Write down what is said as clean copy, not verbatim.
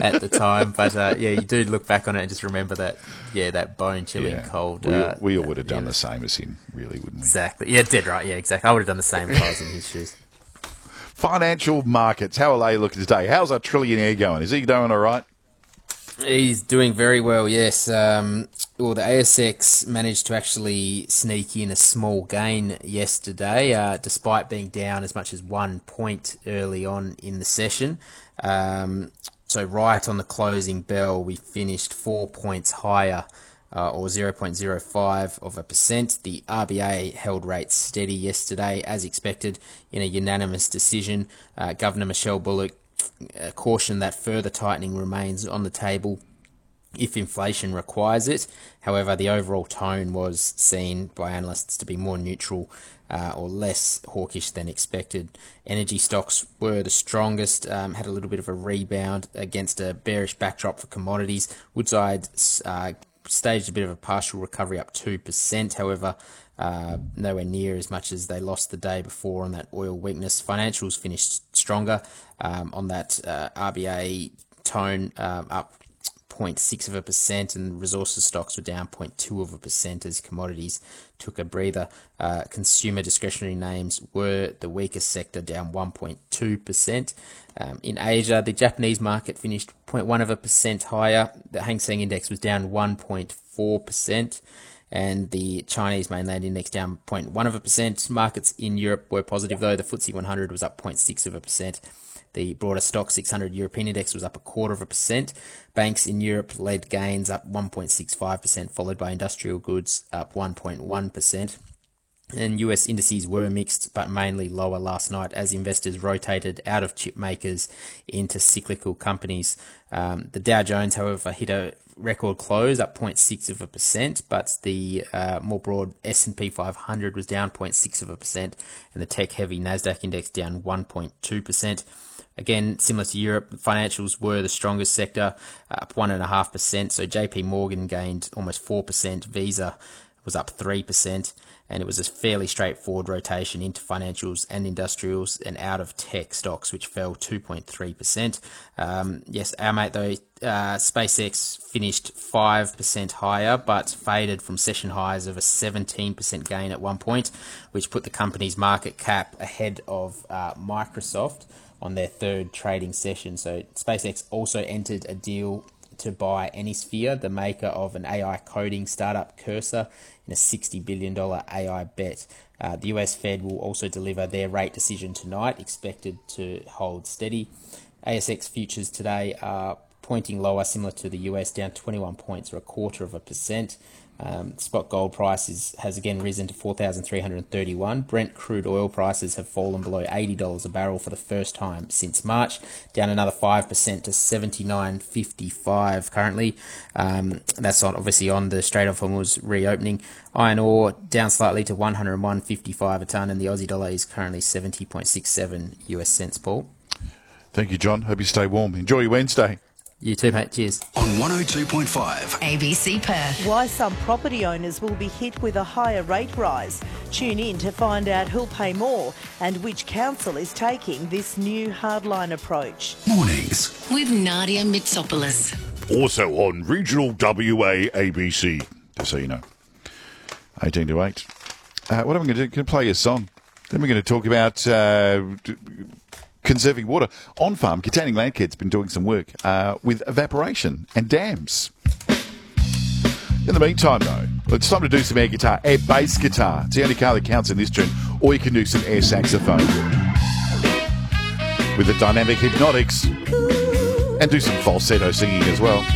at the time. But you do look back on it and just remember that, that bone-chilling cold. We all would have done the same as him, really, wouldn't we? Exactly. Yeah, dead right. Yeah, exactly. I would have done the same if I was in his shoes. Financial markets, how are they looking today? How's our trillionaire going? Is he doing all right? He's doing very well, yes. The ASX managed to actually sneak in a small gain yesterday, despite being down as much as 1 point early on in the session. So right on the closing bell, we finished 4 points higher, or 0.05%. The RBA held rates steady yesterday, as expected, in a unanimous decision. Governor Michelle Bullock cautioned that further tightening remains on the table if inflation requires it. However, the overall tone was seen by analysts to be more neutral or less hawkish than expected. Energy stocks were the strongest, had a little bit of a rebound against a bearish backdrop for commodities. Woodside staged a bit of a partial recovery, up 2%. However, nowhere near as much as they lost the day before on that oil weakness. Financials finished stronger on that RBA tone, up 0.6%, and resources stocks were down 0.2% as commodities took a breather. Consumer discretionary names were the weakest sector, down 1.2%. In Asia, the Japanese market finished 0.1% higher. The Hang Seng Index was down 1.4%. And the Chinese mainland index down 0.1%. Markets in Europe were positive, though. The FTSE 100 was up 0.6%. The broader stock 600 European index was up 0.25%. Banks in Europe led gains, up 1.65%, followed by industrial goods up 1.1%. And US indices were mixed, but mainly lower last night as investors rotated out of chip makers into cyclical companies. The Dow Jones, however, hit a record close, up 0.6%, but the more broad S&P 500 was down 0.6%, and the tech-heavy Nasdaq index down 1.2%. Again, similar to Europe, financials were the strongest sector, up 1.5%. So JP Morgan gained almost 4%, Visa was up 3%, and it was a fairly straightforward rotation into financials and industrials and out of tech stocks, which fell 2.3%. Yes, our mate, though, SpaceX finished 5% higher, but faded from session highs of a 17% gain at one point, which put the company's market cap ahead of Microsoft on their third trading session. So SpaceX also entered a deal to buy Anysphere, the maker of an AI coding startup Cursor, in a $60 billion AI bet. The US Fed will also deliver their rate decision tonight, expected to hold steady. ASX futures today are pointing lower, similar to the US, down 21 points or 0.25%. Spot gold prices has again risen to 4,331. Brent crude oil prices have fallen below $80 a barrel for the first time since March, down another 5% to 79.55 currently. That's obviously on the Strait of Hormuz reopening. Iron ore down slightly to 101.55 a tonne, and the Aussie dollar is currently 70.67 US cents, Paul. Thank you, John. Hope you stay warm. Enjoy your Wednesday. You too, mate. Cheers. On 102.5 ABC Perth. Why some property owners will be hit with a higher rate rise. Tune in to find out who'll pay more and which council is taking this new hardline approach. Mornings With Nadia Mitsopoulos. Also on Regional WA ABC, just so you know. 18 to 8. What am I going to do? Going to play a song. Then we're going to talk about conserving water. On farm, Containing Landcare's been doing some work with evaporation and dams. In the meantime, though, it's time to do some air guitar, air bass guitar. It's the only car that counts in this tune. Or you can do some air saxophone with the dynamic hypnotics and do some falsetto singing as well.